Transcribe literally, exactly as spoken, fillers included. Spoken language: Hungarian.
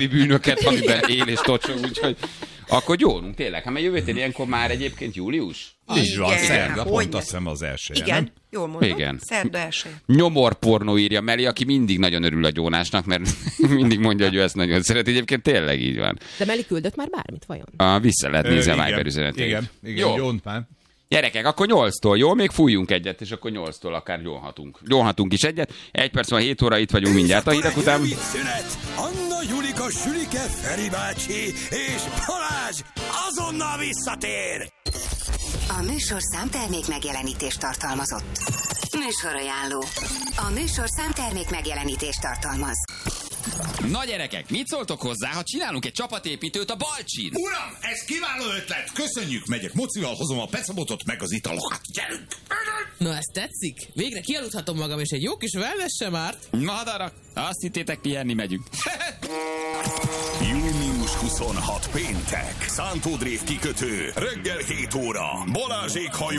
közötti bűnöket, amiben él és tocsog, úgyhogy akkor gyónunk tényleg. Hát mert jövő héten ilyenkor már egyébként július? Így van, szerda, pont azt hiszem az elsője, igen, nem? jól mondom, igen. szerda elsője. Nyomorpornó írja Meli, aki mindig nagyon örül a Gyónásnak, mert mindig mondja, hogy ő ezt nagyon szeret. Egyébként tényleg így van. De Meli küldött már bármit, vajon? A, vissza lehet nézni Ö, a Viber üzenetét. Igen, igen, Jó. Gyónt már. Gyerekek, akkor nyolctól, jó? Még fújjunk egyet, és akkor nyolctól akár gyónhatunk. Gyónhatunk is egyet. Egy perc van, hét óra, itt vagyunk mindjárt a hírek után. Anna, Julika, Sülike, Feri bácsi és Balázs azonnal visszatér! A műsor számtermék megjelenítést tartalmazott. Műsorajánló. A műsor számtermék megjelenítést tartalmaz. Na gyerekek, mit szóltok hozzá, ha csinálunk egy csapatépítőt a Balcsin? Uram, ez kiváló ötlet! Köszönjük, megyek mocival, hozom a peszabotot meg az italokat. Gyerünk! Na, ez tetszik? Végre kialudhatom magam, és egy jó kis wellness sem árt. Madarak, azt hittétek, pihenni megyünk. június huszonhatodika péntek. Szántódrév kikötő. Reggel hét óra. Balázsék hajó